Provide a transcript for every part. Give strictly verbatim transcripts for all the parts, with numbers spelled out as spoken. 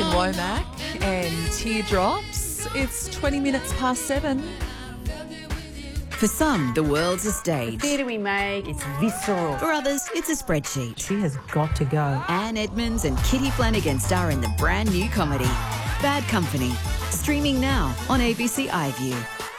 Womack and Teardrops. It's twenty minutes past seven. For some, the world's a stage. Theatre we make, it's visceral. For others, it's a spreadsheet. She has got to go. Anne Edmonds and Kitty Flanagan star in the brand new comedy, Bad Company. Streaming now on A B C iView.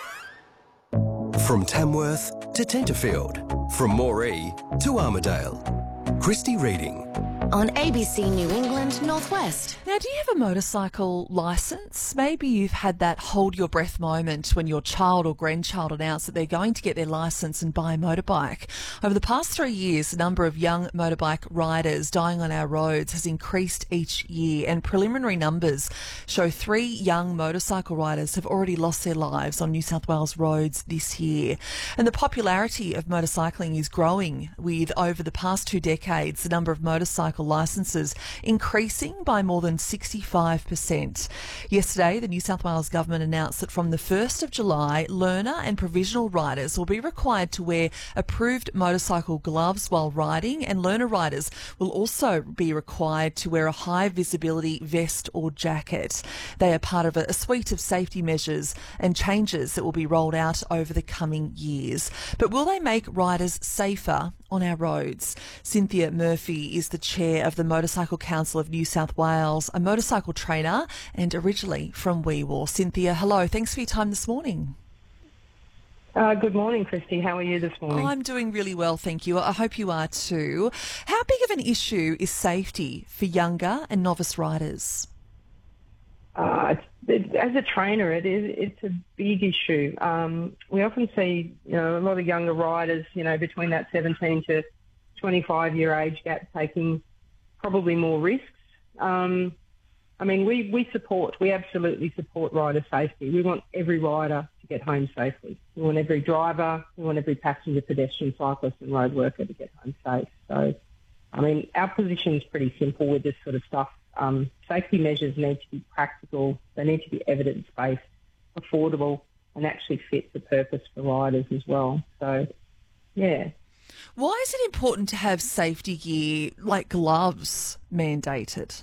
From Tamworth to Tenterfield, from Moree to Armidale. Christy Reading. On A B C New England Northwest. Now, do you have a motorcycle licence? Maybe you've had that hold your breath moment when your child or grandchild announced that they're going to get their licence and buy a motorbike. Over the past three years, the number of young motorbike riders dying on our roads has increased each year, and preliminary numbers show three young motorcycle riders have already lost their lives on New South Wales roads this year. And the popularity of motorcycling is growing, with over the past two decades, the number of motorcycle licences increasing by more than sixty-five percent. Yesterday, the New South Wales Government announced that from the first of July, learner and provisional riders will be required to wear approved motorcycle gloves while riding, and learner riders will also be required to wear a high visibility vest or jacket. They are part of a suite of safety measures and changes that will be rolled out over the coming years. But will they make riders safer on our roads? Cynthia Murphy is the chair of the Motorcycle Council of New South Wales, a motorcycle trainer and originally from Wee Waa. Cynthia, hello. Thanks for your time this morning. Uh, good morning, Christy. How are you this morning? I'm doing really well, thank you. I hope you are too. How big of an issue is safety for younger and novice riders? Uh, it, as a trainer, it is it's a big issue. Um, we often see, you know, a lot of younger riders, you know, between that seventeen to twenty-five year age gap taking probably more risks. Um, I mean, we, we support, we absolutely support rider safety. We want every rider to get home safely. We want every driver, we want every passenger, pedestrian, cyclist and road worker to get home safe. So, I mean, our position is pretty simple with this sort of stuff. Um, safety measures need to be practical, they need to be evidence-based, affordable and actually fit the purpose for riders as well. So, yeah. Why is it important to have safety gear like gloves mandated?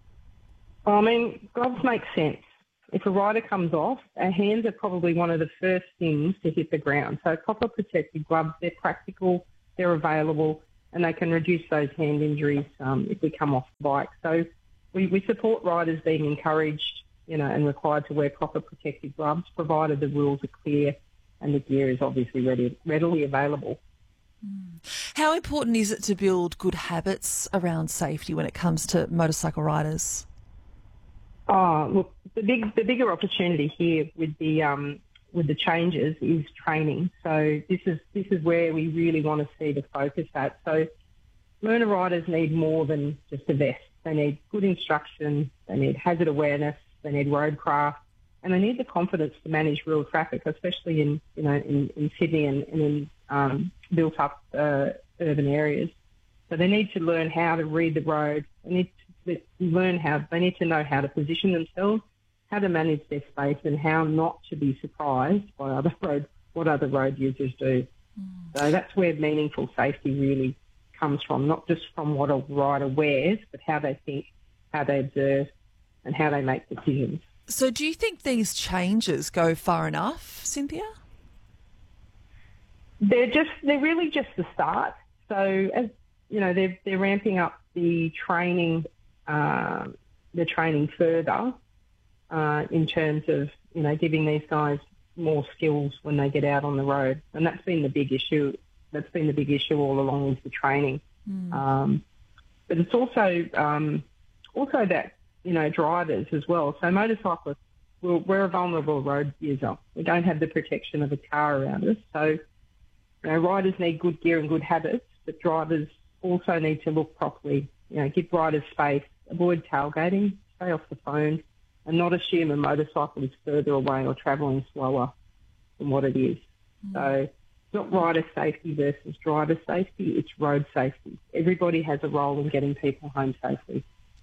I mean, gloves make sense. If a rider comes off, our hands are probably one of the first things to hit the ground. So proper protective gloves, they're practical, they're available, and they can reduce those hand injuries um, if we come off the bike. So we, we support riders being encouraged, you know, and required to wear proper protective gloves, provided the rules are clear and the gear is obviously ready, readily available. How important is it to build good habits around safety when it comes to motorcycle riders? Oh, look, the big, the bigger opportunity here with the um, with the changes is training. So this is this is where we really want to see the focus at. So learner riders need more than just a vest. They need good instruction. They need hazard awareness. They need roadcraft, and they need the confidence to manage real traffic, especially in you know in, in Sydney and, and in um, built up uh, urban areas. So they need to learn how to read the road. They need to learn how, they need to know how to position themselves, how to manage their space and how not to be surprised by other road, what other road users do. Mm. So that's where meaningful safety really comes from, not just from what a rider wears, but how they think, how they observe and how they make decisions. So do you think these changes go far enough, Cynthia? They're just, they're really just the start. So as you know, they're, they're ramping up the training, uh, the training further uh, in terms of, you know, giving these guys more skills when they get out on the road. And that's been the big issue. That's been the big issue all along is the training. Mm. Um, but it's also, um, also that, you know, drivers as well. So motorcyclists, we're, we're a vulnerable road user. We don't have the protection of a car around us. So, you know, riders need good gear and good habits, but drivers also need to look properly, you know, give riders space, avoid tailgating, stay off the phone, and not assume a motorcycle is further away or travelling slower than what it is. Mm. So it's not rider safety versus driver safety, it's road safety. Everybody has a role in getting people home safely.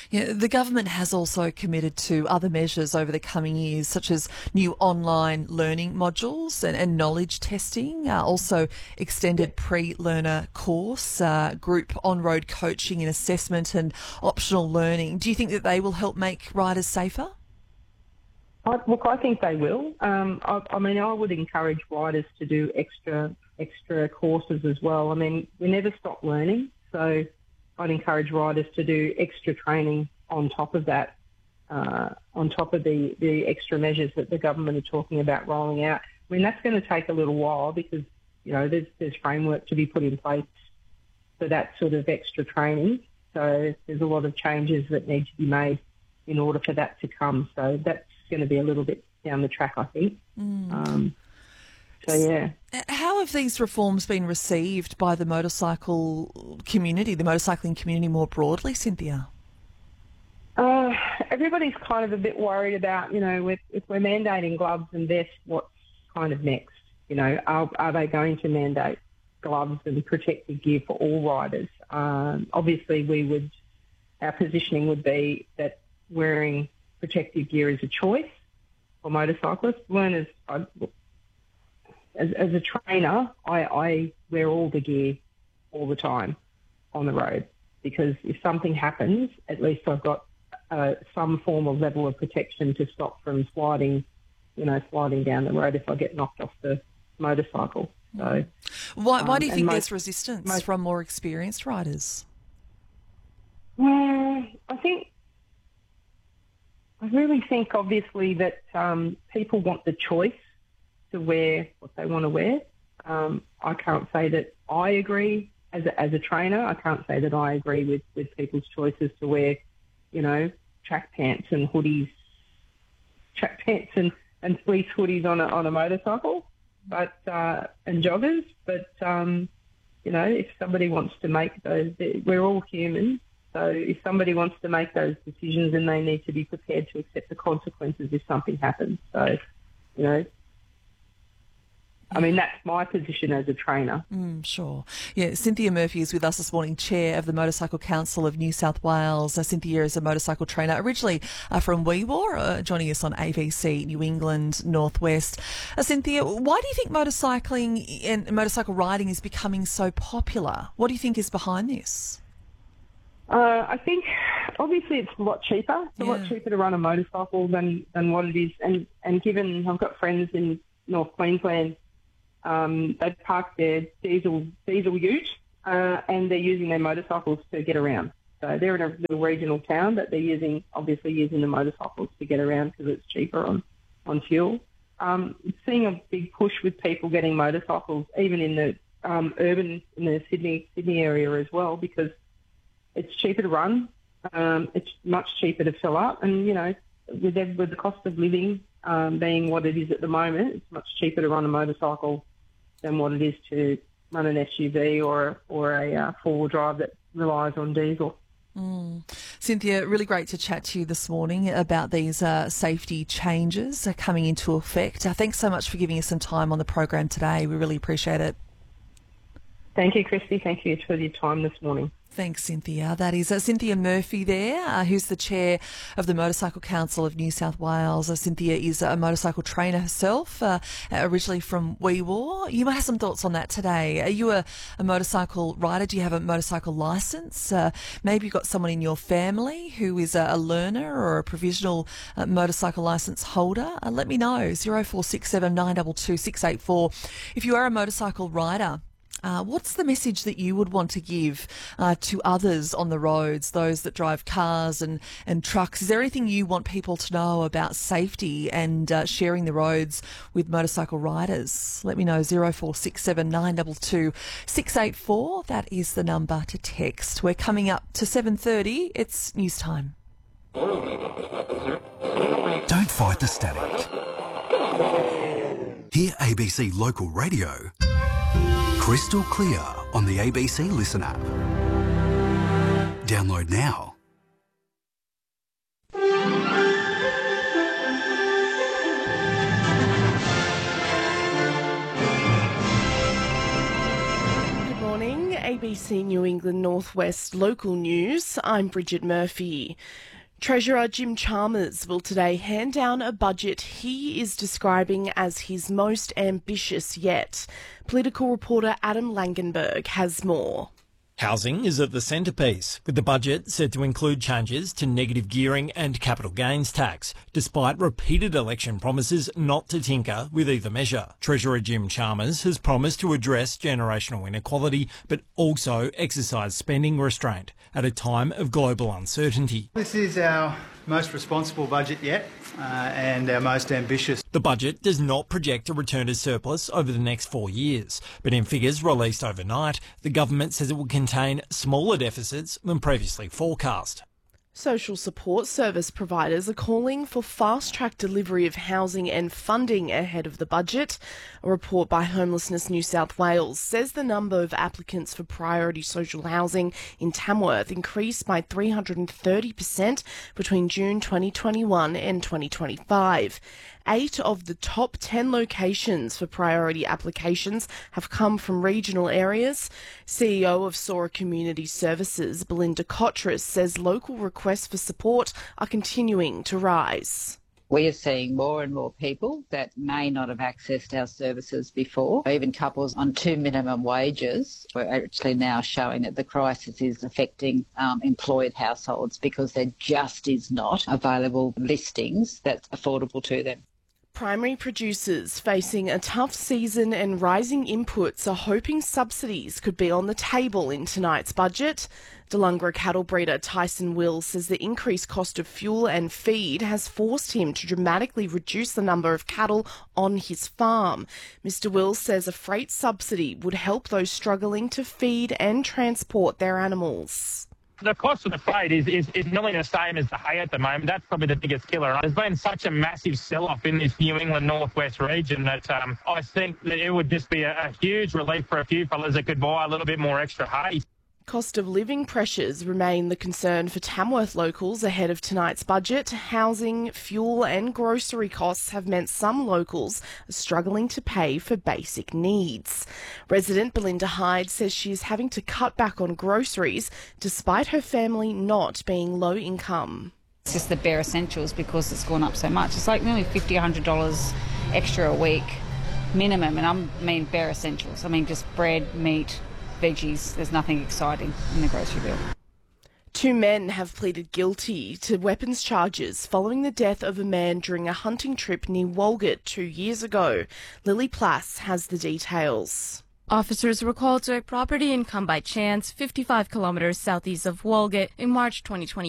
Yeah, the government has also committed to other measures over the coming years, such as new online learning modules and, and knowledge testing, uh, also extended pre-learner course, uh, group on-road coaching and assessment and optional learning. Do you think that they will help make riders safer? I, look, I think they will. Um, I, I mean, I would encourage riders to do extra extra courses as well. I mean, we never stop learning, so I'd encourage riders to do extra training on top of that, uh, on top of the, the extra measures that the government are talking about rolling out. I mean, that's going to take a little while because, you know, there's, there's framework to be put in place for that sort of extra training. So there's a lot of changes that need to be made in order for that to come. So that's going to be a little bit down the track, I think. Mm. Um, so, yeah. How have these reforms been received by the motorcycle community, the motorcycling community more broadly, Cynthia? Uh, everybody's kind of a bit worried about, you know, if, if we're mandating gloves and vests, what's kind of next? You know, are, are they going to mandate gloves and protective gear for all riders? Um, obviously, we would, our positioning would be that wearing protective gear is a choice for motorcyclists. Learners, I, as, as a trainer, I, I wear all the gear all the time on the road because if something happens, at least I've got uh, some form of level of protection to stop from sliding, you know, sliding down the road if I get knocked off the motorcycle. So, why, why do you um, think most, there's resistance most, from more experienced riders? Well, I think, I really think obviously that um, people want the choice to wear what they want to wear. Um, I can't say that I agree as a, as a trainer. I can't say that I agree with, with people's choices to wear, you know, track pants and hoodies, track pants and, and fleece hoodies on a, on a motorcycle, but uh, and joggers. But, um, you know, if somebody wants to make those, we're all human. So if somebody wants to make those decisions, then they need to be prepared to accept the consequences if something happens. So, you know, I mean, that's my position as a trainer. Mm, sure. Yeah, Cynthia Murphy is with us this morning, Chair of the Motorcycle Council of New South Wales. Uh, Cynthia is a motorcycle trainer, originally uh, from Wee Waa, uh, joining us on A B C New England Northwest. Uh, Cynthia, why do you think motorcycling and motorcycle riding is becoming so popular? What do you think is behind this? Uh, I think obviously it's a lot cheaper. It's a yeah. lot cheaper to run a motorcycle than, than what it is. And, and given I've got friends in North Queensland, um, they park their diesel diesel ute uh, and they're using their motorcycles to get around. So they're in a little regional town, but they're using obviously using the motorcycles to get around because it's cheaper on, on fuel. Um, seeing a big push with people getting motorcycles, even in the um, urban, in the Sydney Sydney area as well, because it's cheaper to run. Um, it's much cheaper to fill up. And, you know, with, the, with the cost of living um, being what it is at the moment, it's much cheaper to run a motorcycle than what it is to run an S U V or, or a uh, four-wheel drive that relies on diesel. Mm. Cynthia, really great to chat to you this morning about these uh, safety changes uh, coming into effect. Uh, thanks so much for giving us some time on the program today. We really appreciate it. Thank you, Christy. Thank you for your time this morning. Thanks, Cynthia. That is uh, Cynthia Murphy there, uh, who's the chair of the Motorcycle Council of New South Wales. Uh, Cynthia is a motorcycle trainer herself, uh, originally from Wee Waa. You might have some thoughts on that today. Are you a, a motorcycle rider? Do you have a motorcycle licence? Uh, maybe you've got someone in your family who is a, a learner or a provisional uh, motorcycle licence holder. Uh, let me know, zero four six seven nine two two six eight four. If you are a motorcycle rider, Uh, what's the message that you would want to give uh, to others on the roads, those that drive cars and, and trucks? Is there anything you want people to know about safety and uh, sharing the roads with motorcycle riders? Let me know, zero four six seven nine two two six eight four. That is the number to text. We're coming up to seven thirty. It's news time. Don't fight the static. Hear A B C Local Radio crystal clear on the A B C Listen app. Download now. Good morning. A B C New England Northwest local news, I'm Bridget Murphy. Treasurer Jim Chalmers will today hand down a budget he is describing as his most ambitious yet. Political reporter Adam Langenberg has more. Housing is at the centrepiece, with the budget set to include changes to negative gearing and capital gains tax, despite repeated election promises not to tinker with either measure. Treasurer Jim Chalmers has promised to address generational inequality, but also exercise spending restraint at a time of global uncertainty. This is our most responsible budget yet, uh, and our most ambitious. The budget does not project a return to surplus over the next four years, but in figures released overnight, the government says it will contain smaller deficits than previously forecast. Social support service providers are calling for fast-track delivery of housing and funding ahead of the budget. A report by Homelessness New South Wales says the number of applicants for priority social housing in Tamworth increased by three hundred thirty percent between June twenty twenty-one and twenty twenty-five. Eight of the top ten locations for priority applications have come from regional areas. C E O of Sora Community Services, Belinda Kotras, says local requests for support are continuing to rise. We are seeing more and more people that may not have accessed our services before. Even couples on two minimum wages. We're actually now showing that the crisis is affecting um, employed households because there just is not available listings that's affordable to them. Primary producers facing a tough season and rising inputs are hoping subsidies could be on the table in tonight's budget. Delungra cattle breeder Tyson Wills says the increased cost of fuel and feed has forced him to dramatically reduce the number of cattle on his farm. Mister Wills says a freight subsidy would help those struggling to feed and transport their animals. The cost of the freight is, is, is nearly the same as the hay at the moment. That's probably the biggest killer. There's been such a massive sell-off in this New England Northwest region that um, I think that it would just be a, a huge relief for a few fellas that could buy a little bit more extra hay. Cost of living pressures remain the concern for Tamworth locals ahead of tonight's budget. Housing, fuel and grocery costs have meant some locals are struggling to pay for basic needs. Resident Belinda Hyde says she is having to cut back on groceries despite her family not being low income. It's just the bare essentials because it's gone up so much. It's like nearly fifty dollars, one hundred dollars extra a week minimum, and I mean bare essentials. I mean just bread, meat, veggies. There's nothing exciting in the grocery bill. Two men have pleaded guilty to weapons charges following the death of a man during a hunting trip near Walgett two years ago. Lily Plass has the details. Officers were called to a property in Come By Chance, fifty-five kilometres southeast of Walgett in March twenty twenty.